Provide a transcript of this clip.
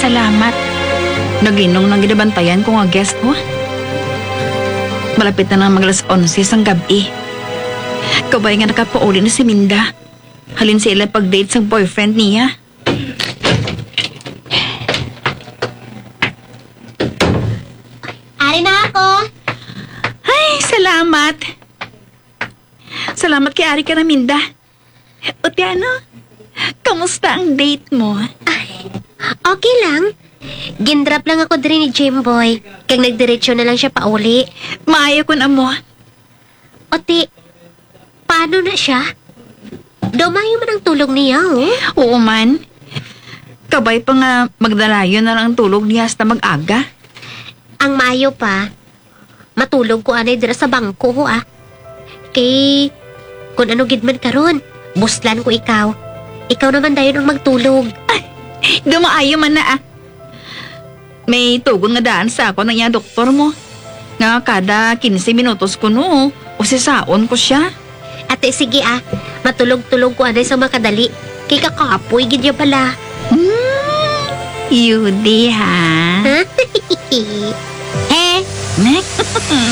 salamat. Naginong nang ginabantayan ko nga guest mo. Malapit na nang mag-alas 11 sang gabi. Kabay nga nakapauli na si Minda. Halin sila pag-date sang boyfriend niya. Ari na ako. Ay, salamat. Salamat kay Ari Karaminda. O Tiano, kamusta ang date mo? Okay lang. Gindrap lang ako din ni Jimboy. Kag nagdiretsyo na lang siya pauli. Maayo ko na mo. Oti, paano na siya? Dumayo man ang tulog niya, oh. Oo man. Kabay pa nga magdalayo na lang ang tulog niya hasta mag-aga. Ang mayo pa, matulog ko anay dira sa bangko, ho, ah. Kay, kung ano gidman karon, buslan ko ikaw. Ikaw naman dayon ang magtulog. Dumaayo man na ah. May tugon nga daan sa ako ng iya doktor mo. Nga kada 15 minutos ko no, o sisaon ko siya. Ate, sige ah. Matulog-tulog ko anay sa makadali. Kay kakapoy, gidya pala. Yudi ha. Ha? Eh, Nek.